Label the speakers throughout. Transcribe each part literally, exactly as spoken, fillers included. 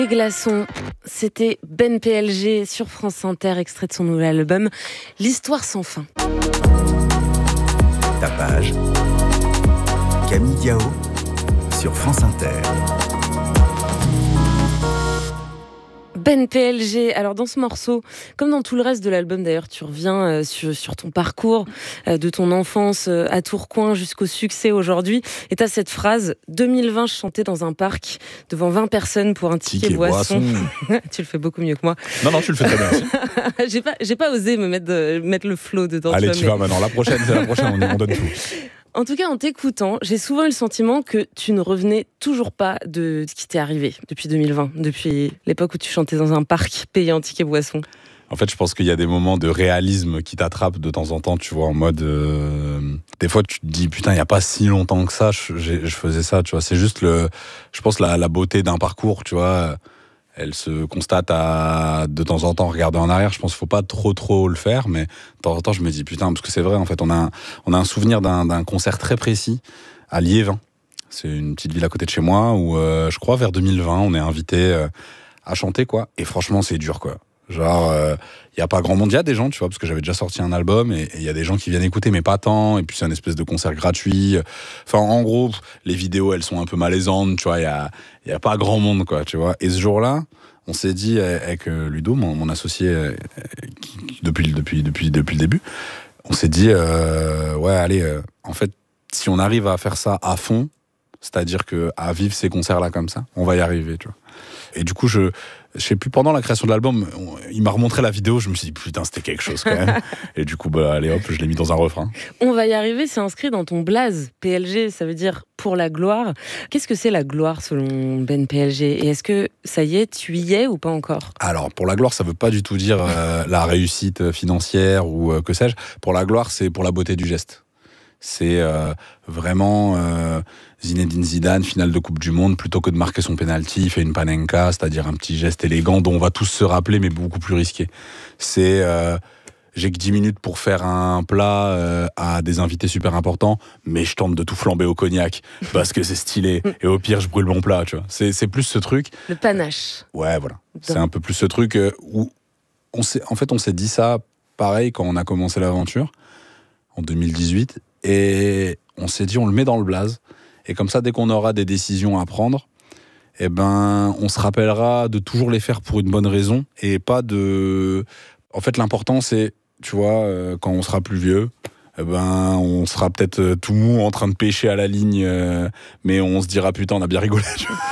Speaker 1: Les glaçons, c'était Ben P L G sur France Inter, extrait de son nouvel album L'Histoire sans fin.
Speaker 2: Tapage. Camille Diao sur France Inter.
Speaker 1: Ben P L G, alors dans ce morceau, comme dans tout le reste de l'album d'ailleurs, tu reviens euh, sur, sur ton parcours euh, de ton enfance euh, à Tourcoing jusqu'au succès aujourd'hui. Et tu as cette phrase, deux mille vingt, je chantais dans un parc devant vingt personnes pour un ticket, ticket boisson. boisson. Tu le fais beaucoup mieux que moi.
Speaker 3: Non, non, tu le fais très bien aussi.
Speaker 1: j'ai, pas, j'ai pas osé me mettre, de, mettre le flow dedans.
Speaker 3: Allez, tu
Speaker 1: mais...
Speaker 3: vas maintenant, la prochaine, c'est la prochaine, on, on donne tout.
Speaker 1: En tout cas, en t'écoutant, j'ai souvent eu le sentiment que tu ne revenais toujours pas de ce qui t'est arrivé depuis deux mille vingt, depuis l'époque où tu chantais dans un parc payant ticket boisson.
Speaker 3: En fait, je pense qu'il y a des moments de réalisme qui t'attrapent de temps en temps, tu vois, en mode... Euh, des fois, tu te dis, putain, il n'y a pas si longtemps que ça, je, je faisais ça, tu vois. C'est juste, le, je pense, la, la beauté d'un parcours, tu vois. Elle se constate à, de temps en temps, regarder en arrière. Je pense qu'il ne faut pas trop, trop le faire, mais de temps en temps, je me dis, putain, parce que c'est vrai, en fait, on a un, on a un souvenir d'un, d'un concert très précis à Liévin. C'est une petite ville à côté de chez moi où, euh, je crois, vers deux mille vingt, on est invité euh, à chanter, quoi. Et franchement, c'est dur, quoi. Genre, il euh, n'y a pas grand monde, il y a des gens, tu vois, parce que j'avais déjà sorti un album, et il y a des gens qui viennent écouter, mais pas tant, et puis c'est un espèce de concert gratuit. Enfin, en gros, les vidéos, elles sont un peu malaisantes, tu vois, il n'y a, y a pas grand monde, quoi, tu vois. Et ce jour-là, on s'est dit, avec Ludo, mon, mon associé, euh, qui, depuis, depuis, depuis, depuis le début, on s'est dit, euh, ouais, allez, euh, en fait, si on arrive à faire ça à fond, c'est-à-dire qu'à vivre ces concerts-là comme ça, on va y arriver, tu vois. Et du coup, je, je sais plus, pendant la création de l'album, on, il m'a remontré la vidéo, je me suis dit, putain, c'était quelque chose quand même. Et du coup, bah, allez hop, je l'ai mis dans un refrain.
Speaker 1: On va y arriver, c'est inscrit dans ton blaze. P L G, ça veut dire pour la gloire. Qu'est-ce que c'est la gloire selon Ben P L G ? Et est-ce que, ça y est, tu y es ou pas encore ?
Speaker 3: Alors, pour la gloire, ça veut pas du tout dire euh, la réussite financière ou euh, que sais-je. Pour la gloire, c'est pour la beauté du geste. C'est euh, vraiment euh, Zinedine Zidane, finale de Coupe du Monde, plutôt que de marquer son penalty, il fait une panenka, c'est-à-dire un petit geste élégant dont on va tous se rappeler, mais beaucoup plus risqué. C'est euh, j'ai que dix minutes pour faire un plat euh, à des invités super importants, mais je tente de tout flamber au cognac parce que c'est stylé. Et au pire, je brûle mon plat, tu vois. C'est, c'est plus ce truc.
Speaker 1: Le panache.
Speaker 3: Ouais, voilà. Donc. C'est un peu plus ce truc euh, où on s'est, en fait, on s'est dit ça pareil quand on a commencé l'aventure en deux mille dix-huit. Et on s'est dit, on le met dans le blaze. Et comme ça, dès qu'on aura des décisions à prendre, eh ben, on se rappellera de toujours les faire pour une bonne raison. Et pas de... En fait, l'important, c'est, tu vois, euh, quand on sera plus vieux, eh ben, on sera peut-être euh, tout mou en train de pêcher à la ligne, euh, mais on se dira, putain, on a bien rigolé. Tu vois.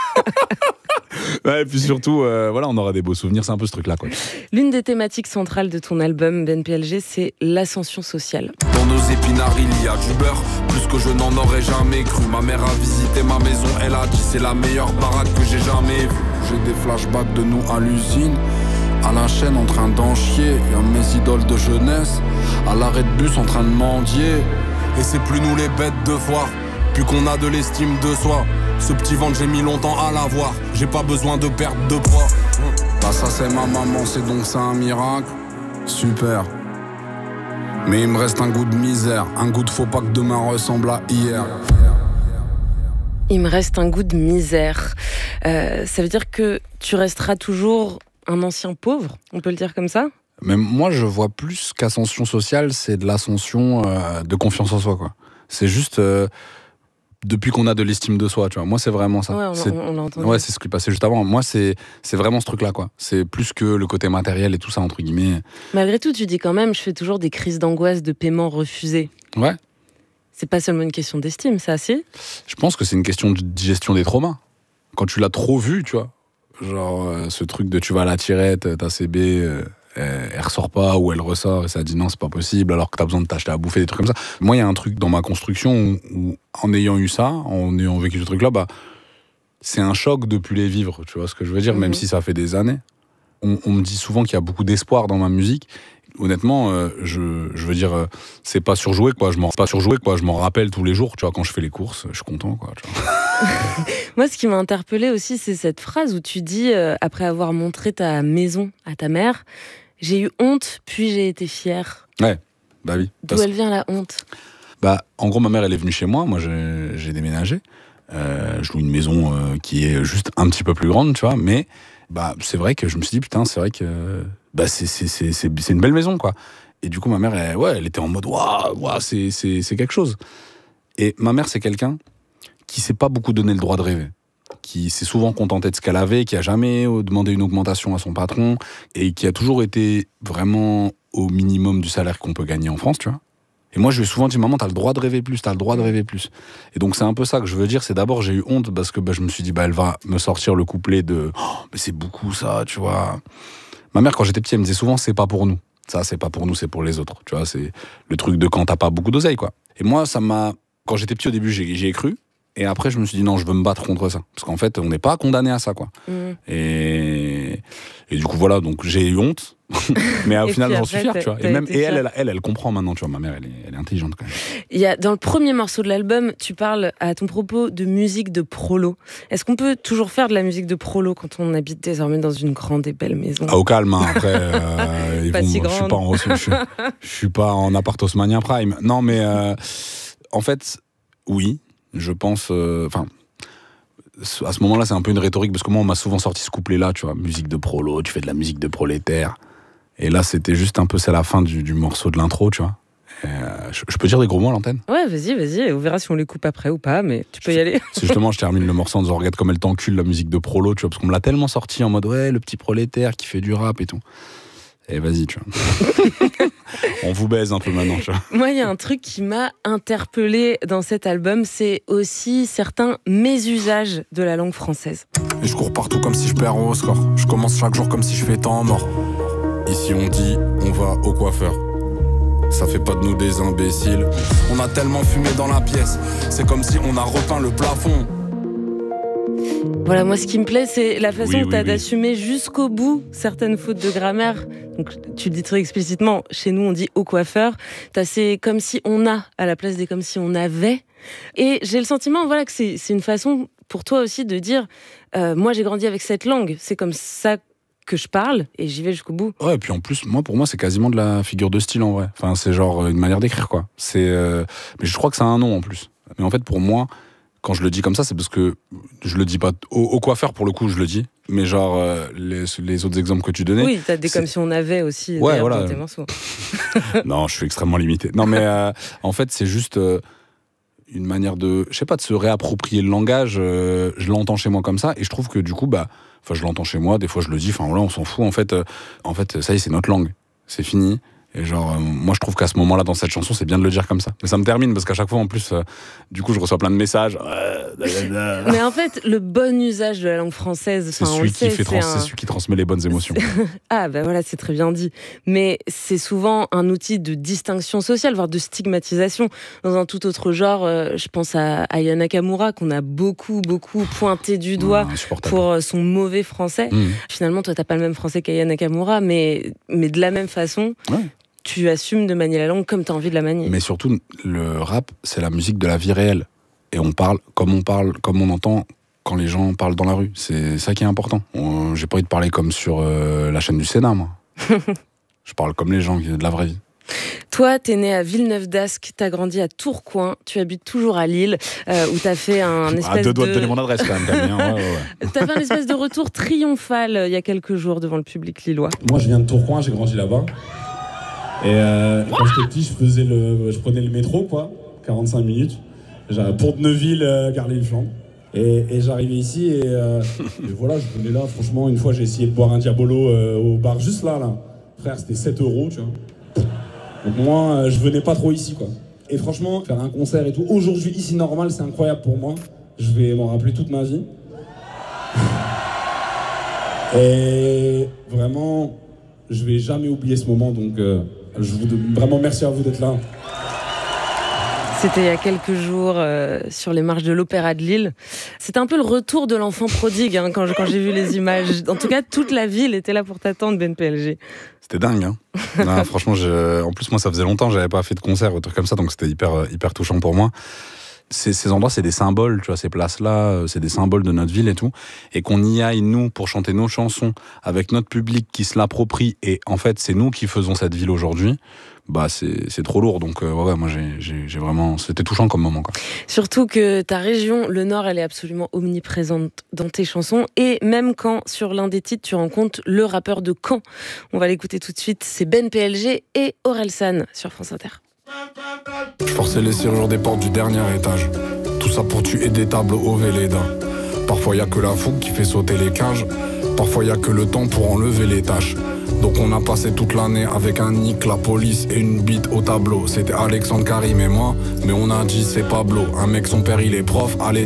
Speaker 3: Ouais, et puis surtout, euh, voilà, on aura des beaux souvenirs, c'est un peu ce truc-là, quoi.
Speaker 1: L'une des thématiques centrales de ton album, Ben P L G, c'est l'ascension sociale.
Speaker 4: Dans nos épinards, il y a du beurre, plus que je n'en aurais jamais cru. Ma mère a visité ma maison, elle a dit c'est la meilleure baraque que j'ai jamais vue. J'ai des flashbacks de nous à l'usine, à la chaîne en train d'en chier. Y'a mes idoles de jeunesse, à l'arrêt de bus en train de mendier. Et c'est plus nous les bêtes de foire, plus qu'on a de l'estime de soi. Ce petit ventre j'ai mis longtemps à l'avoir, j'ai pas besoin de perdre de poids. Bah ça c'est ma maman, c'est donc ça un miracle. Super. Mais il me reste un goût de misère, un goût de faut pas que demain ressemble à hier.
Speaker 1: Il me reste un goût de misère. Euh, ça veut dire que tu resteras toujours un ancien pauvre, on peut le dire comme ça ?
Speaker 3: Mais moi je vois plus qu'ascension sociale, c'est de l'ascension euh, de confiance en soi, quoi. C'est juste... Euh, depuis qu'on a de l'estime de soi, tu vois. Moi, c'est vraiment ça.
Speaker 1: Ouais, on,
Speaker 3: c'est,
Speaker 1: on l'a entendu.
Speaker 3: Ouais, c'est ce qui passait juste avant. Moi, c'est, c'est vraiment ce truc-là, quoi. C'est plus que le côté matériel et tout ça, entre guillemets.
Speaker 1: Malgré tout, tu dis quand même, je fais toujours des crises d'angoisse de paiement refusé.
Speaker 3: Ouais.
Speaker 1: C'est pas seulement une question d'estime, ça, si ?
Speaker 3: Je pense que c'est une question de gestion des traumas. Quand tu l'as trop vu, tu vois. Genre, euh, ce truc de tu vas à la tirette, ta C B... Euh, elle ressort pas ou elle ressort et ça dit non c'est pas possible alors que t'as besoin de t'acheter à bouffer, des trucs comme ça. Moi il y a un truc dans ma construction où, où en ayant eu ça, en ayant vécu ce truc là, bah c'est un choc de plus les vivre, tu vois ce que je veux dire, mmh. Même si ça fait des années. On, on me dit souvent qu'il y a beaucoup d'espoir dans ma musique. Honnêtement, euh, je, je veux dire, euh, c'est pas surjoué quoi. Je m'en pas surjoué quoi. Je m'en rappelle tous les jours. Tu vois, quand je fais les courses, je suis content quoi. Tu vois.
Speaker 1: Moi, ce qui m'a interpellée aussi, c'est cette phrase où tu dis, euh, après avoir montré ta maison à ta mère, j'ai eu honte, puis j'ai été fière.
Speaker 3: Ouais, bah oui.
Speaker 1: D'où elle vient la honte ?
Speaker 3: Bah, en gros, ma mère, elle est venue chez moi. Moi, j'ai, j'ai déménagé. Euh, je loue une maison euh, qui est juste un petit peu plus grande, tu vois. Mais bah, c'est vrai que je me suis dit, putain, c'est vrai que bah, c'est, c'est, c'est, c'est, c'est une belle maison, quoi. Et du coup, ma mère, elle, ouais, elle était en mode, waouh, waouh, c'est, c'est, c'est quelque chose. Et ma mère, c'est quelqu'un qui s'est pas beaucoup donné le droit de rêver, qui s'est souvent contenté de ce qu'elle avait, qui a jamais demandé une augmentation à son patron, et qui a toujours été vraiment au minimum du salaire qu'on peut gagner en France, tu vois. Et moi, je lui ai souvent dit, maman, t'as le droit de rêver plus, t'as le droit de rêver plus. Et donc, c'est un peu ça que je veux dire, c'est d'abord, j'ai eu honte, parce que bah, je me suis dit, bah, elle va me sortir le couplet de « Oh, mais c'est beaucoup ça, tu vois ». Ma mère, quand j'étais petit, elle me disait souvent, c'est pas pour nous. Ça, c'est pas pour nous, c'est pour les autres. Tu vois, c'est le truc de quand t'as pas beaucoup d'oseille, quoi. Et moi, ça m'a... Quand j'étais petit, au début, j'y, j'y ai cru. Et après, je me suis dit, non, je veux me battre contre ça. Parce qu'en fait, on n'est pas condamné à ça, quoi. Mmh. Et... et du coup, voilà, donc j'ai eu honte. Mais au final, j'en suis fier, tu vois. Et, même, et elle, elle, elle, elle comprend maintenant, tu vois. Ma mère, elle est, elle est intelligente, quand même.
Speaker 1: Il y a, dans le premier morceau de l'album, tu parles à ton propos de musique de prolo. Est-ce qu'on peut toujours faire de la musique de prolo quand on habite désormais dans une grande et belle maison ?
Speaker 3: Ah, au calme, hein. Après, euh,
Speaker 1: pas
Speaker 3: vont,
Speaker 1: si
Speaker 3: je suis pas en, je, je, je suis pas en appart Haussmannien Prime. Non, mais euh, en fait, oui, je pense... Enfin... Euh, à ce moment-là, c'est un peu une rhétorique, parce que moi, on m'a souvent sorti ce couplet-là, tu vois, musique de prolo, tu fais de la musique de prolétaire. Et là, c'était juste un peu, c'est la fin du, du morceau de l'intro, tu vois. Et, euh, je, je peux dire des gros mots à l'antenne ?
Speaker 1: Ouais, vas-y, vas-y, on verra si on les coupe après ou pas, mais tu peux y aller.
Speaker 3: C'est justement, je termine le morceau en disant, regarde comme elle t'encule, la musique de prolo, tu vois, parce qu'on me l'a tellement sorti en mode, ouais, le petit prolétaire qui fait du rap et tout. Et vas-y, tu vois. On vous baise un peu maintenant, tu vois.
Speaker 1: Moi, il y a un truc qui m'a interpellée dans cet album, c'est aussi certains mésusages de la langue française.
Speaker 4: Et je cours partout comme si je perds au score. Je commence chaque jour comme si je fais temps mort. Ici on dit, on va au coiffeur. Ça fait pas de nous des imbéciles. On a tellement fumé dans la pièce. C'est comme si on a repeint le plafond.
Speaker 1: Voilà, moi ce qui me plaît, c'est la façon
Speaker 3: oui,
Speaker 1: que tu as
Speaker 3: oui, oui.
Speaker 1: d'assumer jusqu'au bout certaines fautes de grammaire. Donc tu le dis très explicitement, chez nous on dit au coiffeur. T'as c'est comme si on a à la place des comme si on avait. Et j'ai le sentiment voilà, que c'est, c'est une façon pour toi aussi de dire euh, moi j'ai grandi avec cette langue, c'est comme ça que je parle et j'y vais jusqu'au bout.
Speaker 3: Ouais, et puis en plus, moi pour moi c'est quasiment de la figure de style en vrai. Enfin, c'est genre une manière d'écrire, quoi. C'est, euh... Mais je crois que ça a un nom en plus. Mais en fait, pour moi, quand je le dis comme ça, c'est parce que je le dis pas au, au coiffeur, pour le coup, je le dis. Mais genre, euh, les, les autres exemples que tu donnais...
Speaker 1: Oui, t'as des
Speaker 3: c'est...
Speaker 1: comme si on avait aussi
Speaker 3: ouais, voilà.
Speaker 1: dans tes morceaux.
Speaker 3: Non, je suis extrêmement limité. Non, mais euh, en fait, c'est juste euh, une manière de... Je sais pas, de se réapproprier le langage. Euh, je l'entends chez moi comme ça. Et je trouve que du coup, bah... Enfin, je l'entends chez moi, des fois je le dis, enfin voilà, on s'en fout. En fait, euh, en fait, ça y est, c'est notre langue. C'est fini. Et genre, euh, moi je trouve qu'à ce moment-là, dans cette chanson, c'est bien de le dire comme ça. Mais ça me termine, parce qu'à chaque fois, en plus, euh, du coup, je reçois plein de messages.
Speaker 1: Mais en fait, le bon usage de la langue française,
Speaker 3: c'est, celui, qui
Speaker 1: sait,
Speaker 3: fait trans-
Speaker 1: c'est, un...
Speaker 3: c'est celui qui transmet les bonnes émotions.
Speaker 1: Ah, ben bah voilà, c'est très bien dit. Mais c'est souvent un outil de distinction sociale, voire de stigmatisation. Dans un tout autre genre, euh, je pense à Aya Nakamura, qu'on a beaucoup, beaucoup pointé du doigt ah, pour son mauvais français. Mmh. Finalement, toi, t'as pas le même français qu'Aya Nakamura, mais, mais de la même façon... Ouais. Tu assumes de manier la langue comme tu as envie de la manier.
Speaker 3: Mais surtout, le rap, c'est la musique de la vie réelle. Et on parle comme on parle, comme on entend quand les gens parlent dans la rue. C'est ça qui est important. On, j'ai pas envie de parler comme sur euh, la chaîne du Sénat, moi. Je parle comme les gens, de la vraie vie.
Speaker 1: Toi, t'es né à Villeneuve-d'Ascq, t'as grandi à Tourcoing, tu habites toujours à Lille, euh, où t'as fait un espèce de...
Speaker 3: À deux doigts de donner mon adresse, quand même, Camille. Ouais, ouais, ouais.
Speaker 1: T'as fait un espèce de retour triomphal euh, il y a quelques jours devant le public lillois.
Speaker 5: Moi, je viens de Tourcoing, j'ai grandi là-bas. Et euh, quand j'étais petit, je faisais le, je prenais le métro, quoi, quarante-cinq minutes. J'avais Pont de Neuville, euh, Garlay-le-Champ. Et, et j'arrivais ici et, euh, et voilà, je venais là. Franchement, une fois, j'ai essayé de boire un Diabolo euh, au bar juste là, là. Frère, c'était sept euros, tu vois. Donc moi, euh, je venais pas trop ici, quoi. Et franchement, faire un concert et tout, aujourd'hui, ici, normal, c'est incroyable pour moi. Je vais m'en rappeler toute ma vie. Et vraiment, je vais jamais oublier ce moment, donc... Euh, Je vous demande vraiment merci à vous d'être là.
Speaker 1: C'était il y a quelques jours euh, sur les marches de l'Opéra de Lille. C'était un peu le retour de l'enfant prodigue hein, quand, je, quand j'ai vu les images. En tout cas, toute la ville était là pour t'attendre, Ben P L G.
Speaker 3: C'était dingue. Hein. Non, franchement, je... en plus, moi, ça faisait longtemps que j'avais pas fait de concert ou truc comme ça, donc c'était hyper, hyper touchant pour moi. ces, ces endroits, c'est des symboles, tu vois, ces places-là, c'est des symboles de notre ville et tout, et qu'on y aille, nous, pour chanter nos chansons, avec notre public qui se l'approprie, et en fait, c'est nous qui faisons cette ville aujourd'hui, bah c'est, c'est trop lourd. Donc, euh, ouais, moi, j'ai, j'ai, j'ai vraiment... C'était touchant comme moment, quoi.
Speaker 1: Surtout que ta région, le Nord, elle est absolument omniprésente dans tes chansons, et même quand, sur l'un des titres, tu rencontres le rappeur de Caen. On va l'écouter tout de suite, c'est Ben P L G et Orelsan sur France Inter.
Speaker 4: Je forçais les serrures des portes du dernier étage. Tout ça pour tuer des tableaux au Véleda. Parfois y'a que la fougue qui fait sauter les cages. Parfois y'a que le temps pour enlever les tâches. Donc on a passé toute l'année avec un nick, la police et une bite au tableau. C'était Alexandre, Karim et moi, mais on a dit c'est Pablo. Un mec, son père il est prof, allez